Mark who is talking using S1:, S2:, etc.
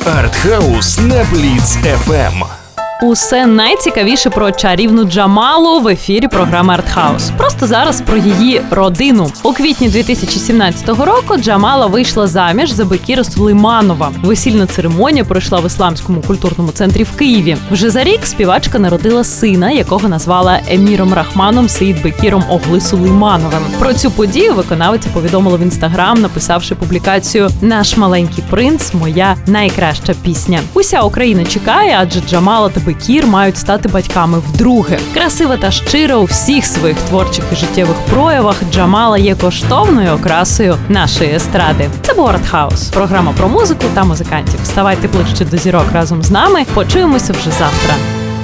S1: Артхаус на Бліц FM.
S2: Усе найцікавіше про чарівну Джамалу в ефірі програми «Артхаус». Просто зараз про її родину. У квітні 2017 року Джамала вийшла заміж за Бекіра Сулейманова. Весільна церемонія пройшла в Ісламському культурному центрі в Києві. Вже за рік співачка народила сина, якого назвала Еміром Рахманом Сеїд-Бекіром Огли Сулеймановим. Про цю подію виконавиця повідомила в Інстаграм, написавши публікацію «Наш маленький принц – моя найкраща пісня». Уся Україна чекає, адже Джамала та Бекір мають стати батьками вдруге. Красива та щира у всіх своїх творчих і життєвих проявах, Джамала є коштовною окрасою нашої естради. Це був «Артхаус» – програма про музику та музикантів. Ставайте ближче до зірок разом з нами. Почуємося вже завтра.